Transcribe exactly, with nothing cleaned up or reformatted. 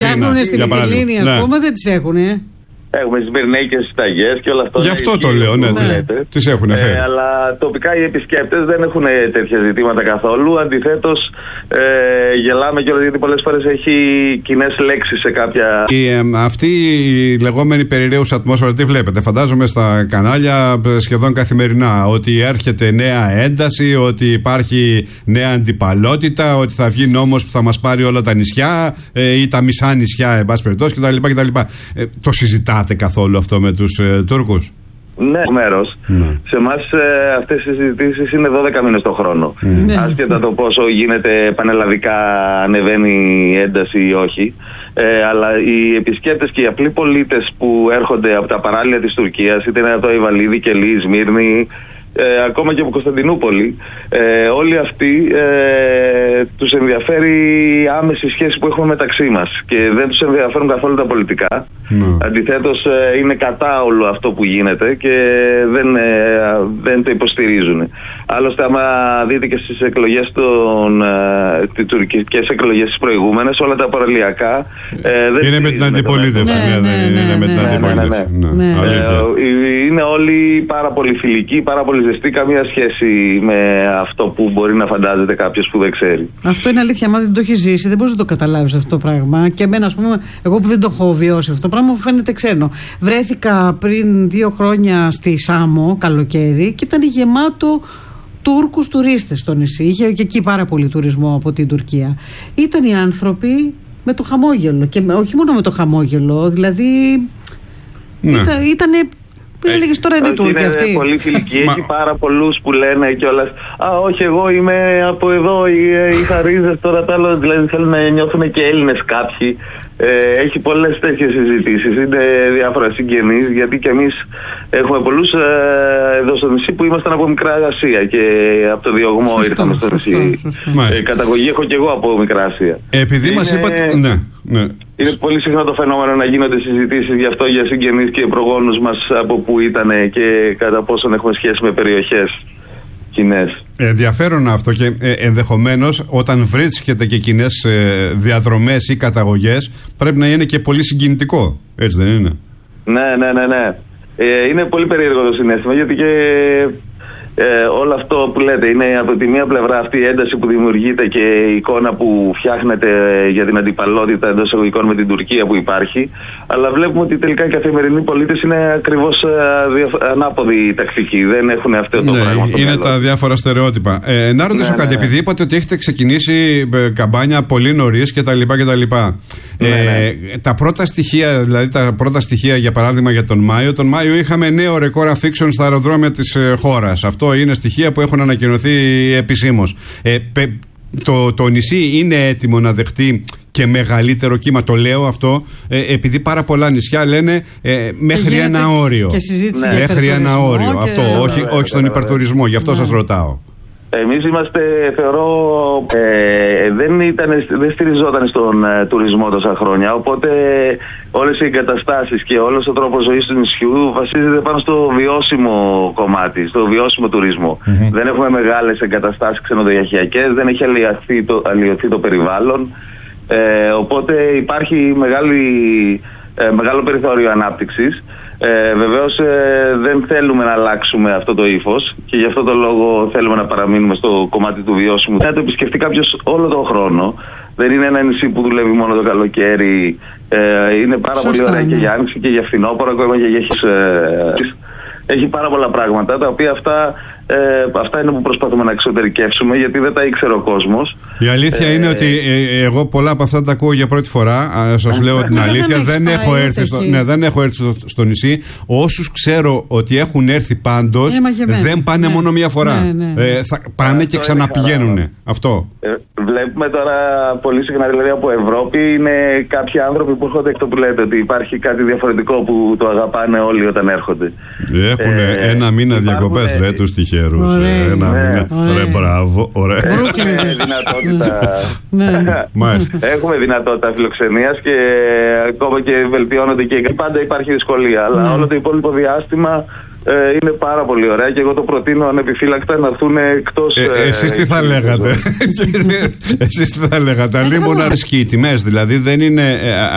φτιάχνουν στην Μυτιλήνη, ας πούμε, δεν τις έχουνε. Έχουμε τις Μυρναίκες συνταγές και όλα αυτά. Γι' αυτό το λέω, ναι, ναι. Τις έχουν φέρει. Ε, αλλά τοπικά οι επισκέπτες δεν έχουν τέτοια ζητήματα καθόλου. Αντιθέτως, ε, γελάμε κιόλας γιατί πολλές φορές έχει κοινές λέξεις σε κάποια. Η, ε, αυτή η λεγόμενη περιραίουσα ατμόσφαιρα, τι βλέπετε? Φαντάζομαι στα κανάλια σχεδόν καθημερινά ότι έρχεται νέα ένταση, ότι υπάρχει νέα αντιπαλότητα, ότι θα βγει νόμος που θα μας πάρει όλα τα νησιά ε, ή τα μισά νησιά, εν πάση περιπτώσει κτλ. Ε, το συζητάτε καθόλου αυτό με τους ε, Τούρκους? Ναι, μέρος. Ναι. Σε εμάς ε, αυτές οι συζητήσεις είναι δώδεκα μήνες το χρόνο. Ναι. Άσχετα το πόσο γίνεται πανελλαδικά, ανεβαίνει η ένταση ή όχι. Ε, αλλά οι επισκέπτες και οι απλοί πολίτες που έρχονται από τα παράλια της Τουρκίας, είτε είναι από το Αϊβαλίδι, Κελί, Σμύρνη, Ε, ακόμα και από Κωνσταντινούπολη, ε, όλοι αυτοί ε, τους ενδιαφέρει η άμεση σχέση που έχουμε μεταξύ μας και δεν τους ενδιαφέρουν καθόλου τα πολιτικά. Mm. Αντιθέτως ε, είναι κατά όλο αυτό που γίνεται και δεν, ε, δεν το υποστηρίζουν. Άλλωστε, άμα δείτε και στις εκλογές των ε, τις τουρκικές εκλογές τις προηγούμενες, όλα τα παραλιακά ε, δεν είναι με την αντιπολίτευση. Είναι με την αντιπολίτευση. Είναι όλοι πάρα πολύ φιλικοί, πάρα πολύ ζεστή, καμία σχέση με αυτό που μπορεί να φαντάζεται κάποιος που δεν ξέρει. Αυτό είναι αλήθεια. Αν δεν το έχει ζήσει, δεν μπορείς να το καταλάβεις αυτό το πράγμα. Και εμένα, ας πούμε, εγώ που δεν το έχω βιώσει αυτό το πράγμα, μου φαίνεται ξένο. Βρέθηκα πριν δύο χρόνια στη Σάμο, καλοκαίρι, και ήταν γεμάτο Τούρκους τουρίστες στο νησί. Είχε και εκεί πάρα πολύ τουρισμό από την Τουρκία. Ήταν οι άνθρωποι με το χαμόγελο. Και όχι μόνο με το χαμόγελο, δηλαδή. Ναι. Ήταν. Ήτανε, έλεγες τώρα είναι Τούρκοι αυτοί. Είναι πολύ φιλικοί. Έχει πάρα πολλούς που λένε κιόλας, α, όχι, εγώ είμαι από εδώ, είχα ρίζες, τώρα τα άλλο. Δηλαδή θέλουν να νιώθουν και Έλληνες κάποιοι. Ε, έχει πολλές τέτοιες συζητήσεις. Είναι διάφορα συγγενείς, γιατί και εμείς έχουμε πολλούς ε, εδώ στο νησί που ήμασταν από Μικρά Ασία και από το Διωγμό σωστό, ήρθαμε στο νησί. Ε, καταγωγή έχω και εγώ από Μικρά Ασία. Επειδή είναι, μας είπατε. Ναι, ναι. Είναι πολύ συχνά το φαινόμενο να γίνονται συζητήσεις γι' αυτό για συγγενείς και προγόνους μας από που ήταν και κατά πόσον έχουμε σχέση με περιοχές κοινές. Ενδιαφέρον αυτό και ε, ενδεχομένως όταν βρίσκεται και κοινές ε, διαδρομές ή καταγωγές πρέπει να είναι και πολύ συγκινητικό, έτσι δεν είναι? Ναι, ναι, ναι, ναι. Ε, είναι πολύ περίεργο το συναίσθημα γιατί και ε, όλο αυτό που λέτε είναι από τη μία πλευρά αυτή η ένταση που δημιουργείται και η εικόνα που φτιάχνεται για την αντιπαλότητα εντός εισαγωγικών με την Τουρκία που υπάρχει, αλλά βλέπουμε ότι τελικά οι καθημερινοί πολίτες είναι ακριβώς ε, ανάποδοι τακτικοί, δεν έχουν αυτό το ναι, πράγμα. Είναι μέλλον. Τα διάφορα στερεότυπα. Ε, να ρωτήσω ναι, κάτι, ναι, επειδή είπατε ότι έχετε ξεκινήσει ε, καμπάνια πολύ νωρίς κτλ. Ναι, ε, ναι. Τα πρώτα στοιχεία, δηλαδή τα πρώτα στοιχεία για παράδειγμα για τον Μάιο, τον Μάιο είχαμε νέο ρεκόρ αφήξεων στα αεροδρόμια της ε, χώρας. Αυτό είναι στοιχεία που έχουν ανακοινωθεί επισήμως. Ε, το, το νησί είναι έτοιμο να δεχτεί και μεγαλύτερο κύμα, το λέω αυτό ε, επειδή πάρα πολλά νησιά λένε ε, μέχρι ένα όριο. Ναι. Μέχρι ένα όριο. Και... Αυτό, ναι, όχι, ναι, όχι στον υπερτουρισμό, γι' αυτό ναι. σας ρωτάω. Εμείς είμαστε, θεωρώ, ε, δεν, ήταν, δεν στηριζόταν στον ε, τουρισμό τόσα χρόνια, οπότε όλες οι εγκαταστάσεις και όλος ο τρόπος ζωής του νησιού βασίζεται πάνω στο βιώσιμο κομμάτι, στο βιώσιμο τουρισμό. Mm-hmm. Δεν έχουμε μεγάλες εγκαταστάσεις ξενοδοχειακές, δεν έχει αλλοιωθεί το, αλλοιωθεί το περιβάλλον, ε, οπότε υπάρχει μεγάλη, ε, μεγάλο περιθώριο ανάπτυξης. Ε, βεβαίως ε, δεν θέλουμε να αλλάξουμε αυτό το ύφος και γι' αυτό το λόγο θέλουμε να παραμείνουμε στο κομμάτι του βιώσιμου. Να το επισκεφτεί κάποιος όλο τον χρόνο. Δεν είναι ένα νησί που δουλεύει μόνο το καλοκαίρι. Ε, είναι πάρα σωστά, πολύ ωραία ναι. και για άνοιξη και για φθινόπωρο, ακόμα και για ε, έχει πάρα πολλά πράγματα τα οποία αυτά, ε, αυτά είναι που προσπαθούμε να εξωτερικεύσουμε γιατί δεν τα ήξερε ο κόσμος. Η αλήθεια ε, είναι ότι ε, εγώ πολλά από αυτά τα ακούω για πρώτη φορά. Σας λέω την αλήθεια. Δεν, δεν, έχω έρθει στο, ναι, δεν έχω έρθει στο, στο νησί. Όσους ξέρω ότι έχουν έρθει πάντως ε, δεν πάνε ναι. μόνο μία φορά. Ναι, ναι. Ε, θα πάνε ε, και ξαναπηγαίνουν. Αυτό. Ε, βλέπουμε τώρα πολύ συχνά δηλαδή από Ευρώπη είναι κάποιοι άνθρωποι που έρχονται εκτός που λέτε ότι υπάρχει κάτι διαφορετικό που το αγαπάνε όλοι όταν έρχονται. Έχουν ε, ένα μήνα διακοπές ρε τους τυχερούς. Ένα μήνα. Ρε μπράβο. Έχουμε δυνατότητα. Έχουμε δυνατότητα φιλοξενίας και ακόμα και βελτιώνονται και πάντα υπάρχει δυσκολία. Αλλά όλο το υπόλοιπο διάστημα Ε, είναι πάρα πολύ ωραία και εγώ το προτείνω ανεπιφύλακτα να έρθουν εκτός. Ε, ε, εσείς τι θα λέγατε? Εσείς τι θα λέγατε? Αλλήμον αρέσκει οι τιμές, δηλαδή δεν είναι.